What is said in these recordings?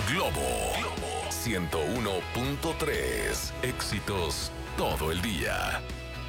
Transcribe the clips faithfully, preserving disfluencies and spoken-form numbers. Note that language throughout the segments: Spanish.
Globo ciento uno punto tres. Éxitos todo el día.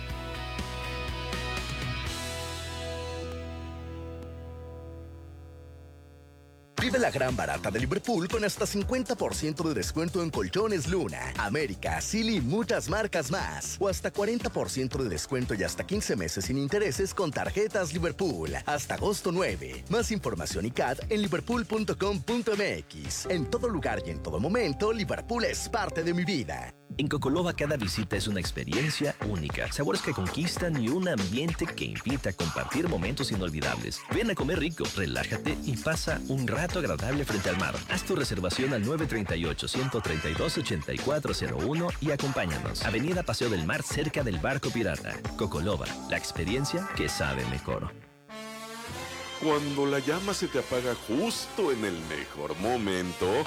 Vive la gran barata de Liverpool con hasta cincuenta por ciento de descuento en colchones Luna, América, Silly y muchas marcas más. O hasta cuarenta por ciento de descuento y hasta quince meses sin intereses con tarjetas Liverpool. Hasta agosto nueve. Más información y C A D en liverpool punto com punto m x. En todo lugar y en todo momento, Liverpool es parte de mi vida. En Cocoloba cada visita es una experiencia única, sabores que conquistan y un ambiente que invita a compartir momentos inolvidables. Ven a comer rico, relájate y pasa un rato agradable frente al mar. Haz tu reservación al nueve tres ocho, uno tres dos, ocho cuatro cero uno y acompáñanos. Avenida Paseo del Mar, cerca del Barco Pirata. Cocoloba, la experiencia que sabe mejor. Cuando la llama se te apaga justo en el mejor momento,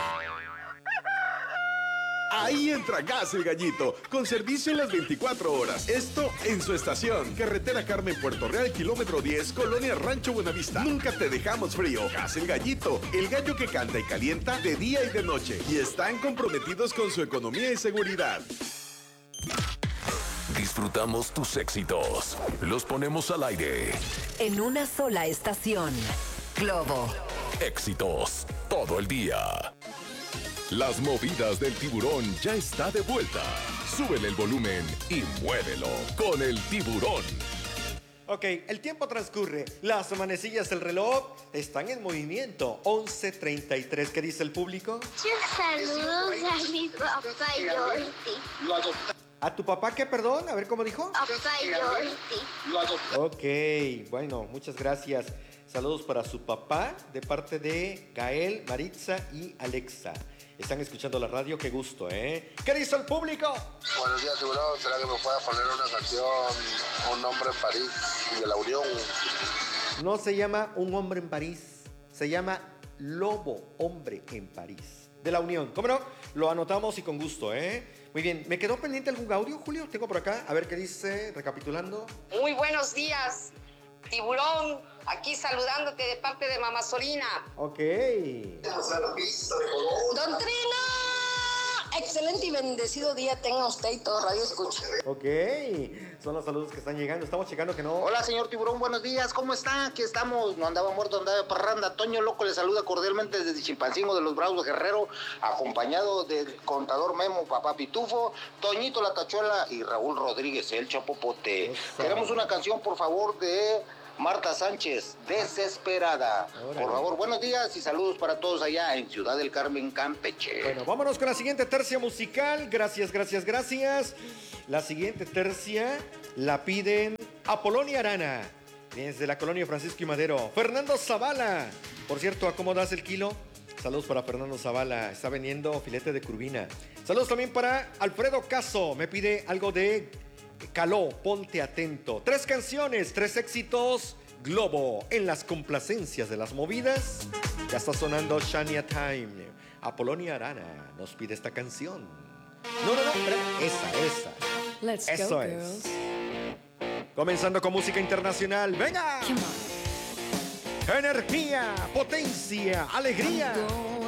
ahí entra Gas El Gallito, con servicio en las veinticuatro horas. Esto en su estación. Carretera Carmen Puerto Real, kilómetro diez, Colonia Rancho Buenavista. Nunca te dejamos frío. Gas El Gallito, el gallo que canta y calienta de día y de noche. Y están comprometidos con su economía y seguridad. Disfrutamos tus éxitos. Los ponemos al aire. En una sola estación. Globo. Éxitos todo el día. Las movidas del tiburón ya está de vuelta. Súbele el volumen y muévelo con el tiburón. Ok, el tiempo transcurre. Las manecillas del reloj están en movimiento. once treinta y tres. ¿Qué dice el público? Saludos a mi papá Yorti. ¿A tu papá qué, perdón? A ver, ¿cómo dijo? Papá Yorti. Ok, bueno, muchas gracias. Saludos para su papá de parte de Gael, Maritza y Alexa. Están escuchando la radio, qué gusto, ¿eh? ¿Qué dice el público? Buenos días, tiburón. ¿Será que me pueda poner una canción, Un hombre en París, de La Unión? No se llama Un hombre en París, se llama Lobo Hombre en París, de La Unión. ¿Cómo no? Lo anotamos y con gusto, ¿eh? Muy bien, ¿me quedó pendiente algún audio, Julio? Tengo por acá, a ver qué dice, recapitulando. Muy buenos días, tiburón. Aquí saludándote de parte de Mamá Solina. Ok. Don Trino, excelente y bendecido día tenga usted y todo Radio Escucha. Ok, son los saludos que están llegando. Estamos checando que no. Hola, señor Tiburón, buenos días. ¿Cómo está? Aquí estamos. No andaba muerto, andaba de parranda. Toño Loco le saluda cordialmente desde Chilpancingo de los Bravos Guerrero, acompañado del contador Memo, Papá Pitufo, Toñito La Tachuela y Raúl Rodríguez, el Chapopote. Eso. Queremos una canción, por favor, de Marta Sánchez, Desesperada. Órale. Por favor, buenos días y saludos para todos allá en Ciudad del Carmen, Campeche. Bueno, vámonos con la siguiente tercia musical. Gracias, gracias, gracias. La siguiente tercia la piden Apolonia Arana, desde la colonia Francisco y Madero. Fernando Zavala. Por cierto, ¿a cómo das el kilo? Saludos para Fernando Zavala. Está vendiendo filete de curvina. Saludos también para Alfredo Caso. Me pide algo de Caló, Ponte Atento. Tres canciones, tres éxitos. Globo en las complacencias de las movidas. Ya está sonando Shania Time. Apolonia Arana nos pide esta canción. No, no, no, esa, esa. Let's Eso go, es. girls. Comenzando con música internacional. ¡Venga! Come on. Energía, potencia, alegría.